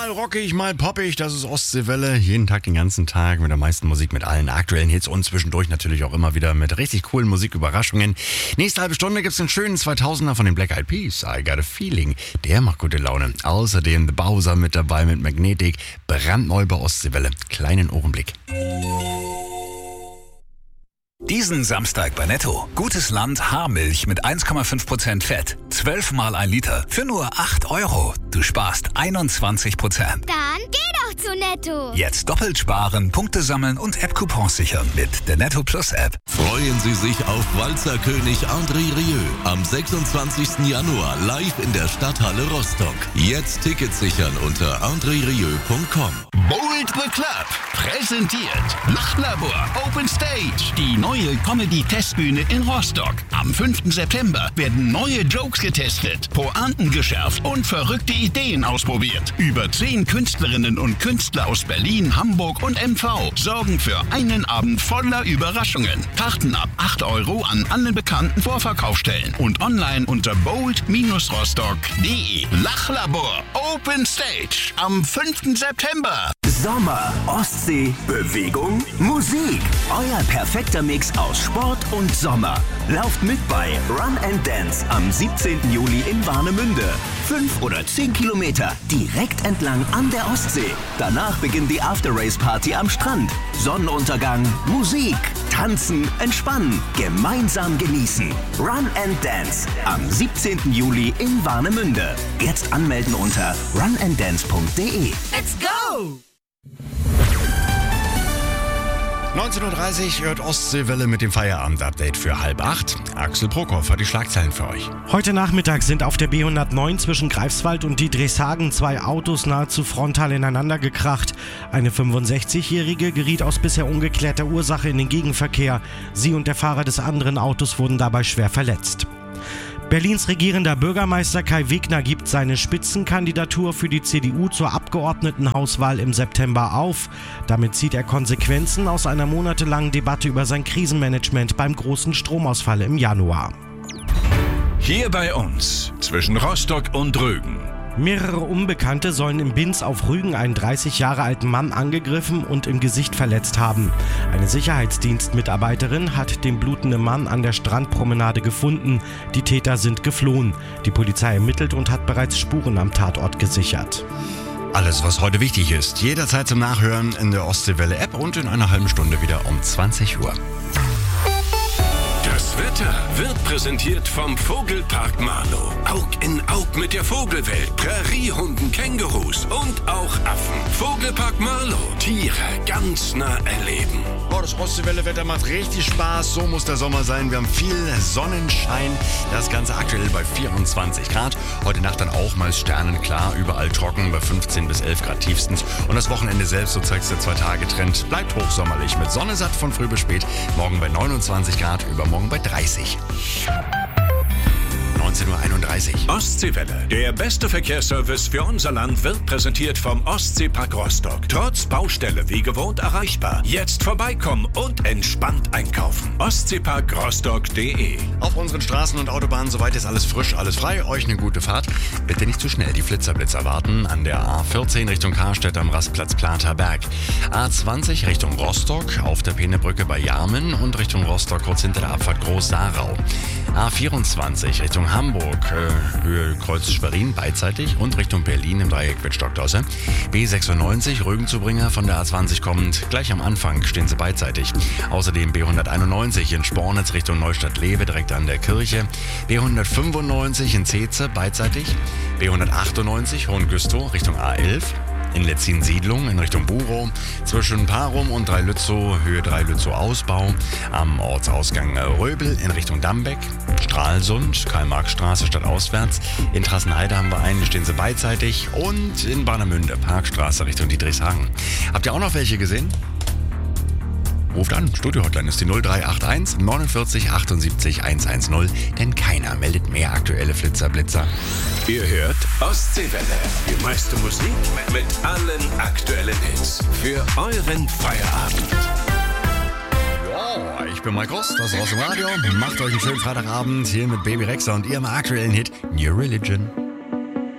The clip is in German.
Mal rockig, mal poppig, das ist Ostseewelle. Jeden Tag, den ganzen Tag mit der meisten Musik, mit allen aktuellen Hits und zwischendurch natürlich auch immer wieder mit richtig coolen Musiküberraschungen. Nächste halbe Stunde gibt's einen schönen 2000er von den Black Eyed Peas. I Got a Feeling. Der macht gute Laune. Außerdem The Bowser mit dabei mit Magnetic. Brandneu bei Ostseewelle. Kleinen Ohrenblick. Diesen Samstag bei Netto. Gutes Land Haarmilch mit 1,5% Fett. 12 mal 1 Liter für nur 8 €. Du sparst 21%. Dann geh doch zu Netto. Jetzt doppelt sparen, Punkte sammeln und App-Coupons sichern mit der Netto Plus App. Freuen Sie sich auf Walzerkönig André Rieu am 26. Januar live in der Stadthalle Rostock. Jetzt Tickets sichern unter andrerieu.com. Bold the Club präsentiert Lachlabor Open Stage, die neue Comedy-Testbühne in Rostock. Am 5. September werden neue Jokes getestet, Pointen geschärft und verrückte Ideen ausprobiert. Über 10 Künstlerinnen und Künstler aus Berlin, Hamburg und MV sorgen für einen Abend voller Überraschungen. Karten ab 8 € an allen bekannten Vorverkaufsstellen und online unter bold-rostock.de. Lachlabor Open Stage am 5. September. Sommer, Ostsee, Bewegung, Musik. Euer perfekter Mix aus Sport und Sommer. Lauft mit bei Run and Dance am 17. Juli in Warnemünde. 5 oder 10 Kilometer direkt entlang an der Ostsee. Danach beginnt die After-Race-Party am Strand. Sonnenuntergang, Musik, tanzen, entspannen, gemeinsam genießen. Run and Dance am 17. Juli in Warnemünde. Jetzt anmelden unter runanddance.de. Let's go! 19:30 Uhr hört Ostseewelle mit dem Feierabend-Update für 7:30. Axel Prokop hat die Schlagzeilen für euch. Heute Nachmittag sind auf der B109 zwischen Greifswald und Diedrichshagen 2 Autos nahezu frontal ineinander gekracht. Eine 65-Jährige geriet aus bisher ungeklärter Ursache in den Gegenverkehr. Sie und der Fahrer des anderen Autos wurden dabei schwer verletzt. Berlins regierender Bürgermeister Kai Wegner gibt seine Spitzenkandidatur für die CDU zur Abgeordnetenhauswahl im September auf. Damit zieht er Konsequenzen aus einer monatelangen Debatte über sein Krisenmanagement beim großen Stromausfall im Januar. Hier bei uns, zwischen Rostock und Rügen. Mehrere Unbekannte sollen im Binz auf Rügen einen 30 Jahre alten Mann angegriffen und im Gesicht verletzt haben. Eine Sicherheitsdienstmitarbeiterin hat den blutenden Mann an der Strandpromenade gefunden. Die Täter sind geflohen. Die Polizei ermittelt und hat bereits Spuren am Tatort gesichert. Alles, was heute wichtig ist, jederzeit zum Nachhören in der Ostseewelle-App und in einer halben Stunde wieder um 20 Uhr. Das Wetter wird präsentiert vom Vogelpark Marlow. Aug in Aug mit der Vogelwelt, Präriehunden, Kängurus und auch Affen. Vogelpark Marlow, Tiere ganz nah erleben. Boah, das Ostseewelle-Wetter macht richtig Spaß. So muss der Sommer sein. Wir haben viel Sonnenschein. Das Ganze aktuell bei 24 Grad. Heute Nacht dann auch mal sternenklar. Überall trocken bei 15 bis 11 Grad tiefstens. Und das Wochenende selbst, so zeigt es der 2-Tage-Trend, bleibt hochsommerlich. Mit Sonne satt von früh bis spät. Morgen bei 29 Grad, übermorgen bei 30. 19:31 Uhr. Ostseewelle. Der beste Verkehrsservice für unser Land wird präsentiert vom Ostseepark Rostock. Trotz Baustelle wie gewohnt erreichbar. Jetzt vorbeikommen und entspannt einkaufen. Ostseeparkrostock.de. Auf unseren Straßen und Autobahnen, soweit ist alles frisch, alles frei. Euch eine gute Fahrt. Bitte nicht zu schnell. Die Blitzerblitzer warten an der A14 Richtung Karstedt am Rastplatz Platerberg. A20 Richtung Rostock auf der Peenebrücke bei Jarmen und Richtung Rostock kurz hinter der Abfahrt Groß-Sarau. A24 Richtung Hamburg, Höhe Kreuz Schwerin beidseitig und Richtung Berlin im Dreieck mit Stockdosse. B96 Rügenzubringer von der A20 kommend, gleich am Anfang stehen sie beidseitig. Außerdem B191 in Spornitz Richtung Neustadt-Lewe direkt an der Kirche. B195 in Zeetze beidseitig. B198 Hohengüstow Richtung A11. In Letzin-Siedlung in Richtung Burow, zwischen Parum und Dreilützow, Höhe Dreilützow-Ausbau, am Ortsausgang Röbel in Richtung Dambeck, Stralsund, Karl-Marx-Straße stadtauswärts, in Trassenheide haben wir einen, stehen sie beidseitig und in Warnemünde, Parkstraße Richtung Diedrichshagen. Habt ihr auch noch welche gesehen? Ruft an, Studio-Hotline ist die 0381 49 78 110, denn keiner meldet mehr aktuelle Blitzer. Ihr hört Ostseewelle. Die meiste Musik mit allen aktuellen Hits. Für euren Feierabend. Ja, ich bin Mike Rost, das ist aus dem Radio. Macht euch einen schönen Freitagabend hier mit Baby Rexha und ihrem aktuellen Hit New Religion.